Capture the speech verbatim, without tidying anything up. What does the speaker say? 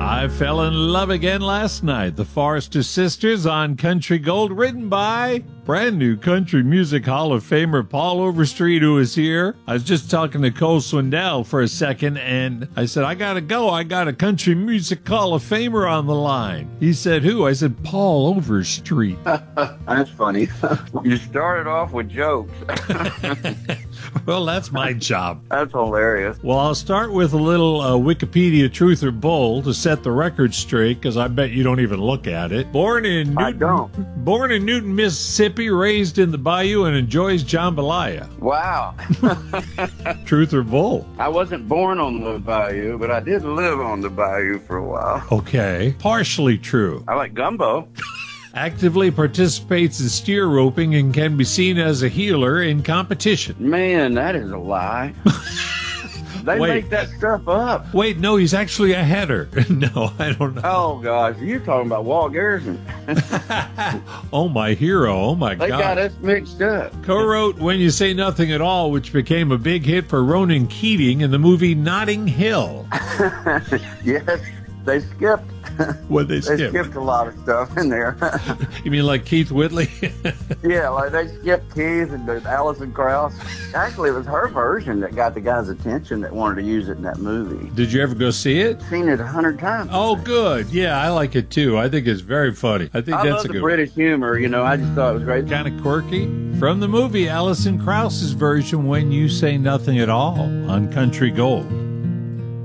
I fell in love again last night. The Forrester Sisters on Country Gold, written by brand new country music Hall of Famer Paul Overstreet, who is here. I was just talking to Cole Swindell for a second, and I said, I gotta go. I got a country music Hall of Famer on the line. He said, who? I said, Paul Overstreet. That's funny. You started off with jokes. Well, that's my job. That's hilarious. Well, I'll start with a little uh, Wikipedia truth or bull to set the record straight, because I bet you don't even look at it. Born in Newton, I don't. Born in Newton, Mississippi, raised in the Bayou, and enjoys jambalaya. Wow. Truth or bull? I wasn't born on the bayou, but I did live on the bayou for a while. Okay. Partially true. I like gumbo. Actively participates in steer roping and can be seen as a healer in competition. Man, that is a lie. They Wait. make that stuff up. Wait, no, he's actually a header. No, I don't know. Oh, gosh. You're talking about Walt Garrison. Oh, my hero. Oh, my They God. got us mixed up. Co-wrote When You Say Nothing at All, which became a big hit for Ronan Keating in the movie Notting Hill. Yes, they skipped. What they They skip? skipped a lot of stuff in there. You mean like Keith Whitley? Yeah, like they skipped Keith and the Alison Krauss. Actually, it was her version that got the guy's attention that wanted to use it in that movie. Did you ever go see it? Seen it a hundred times. Oh, good. Yeah, I like it too. I think it's very funny. I think I that's love a the good British humor. You know, I just thought it was great. kind of quirky. From the movie, Alison Krauss's version, When You Say Nothing at All, on Country Gold.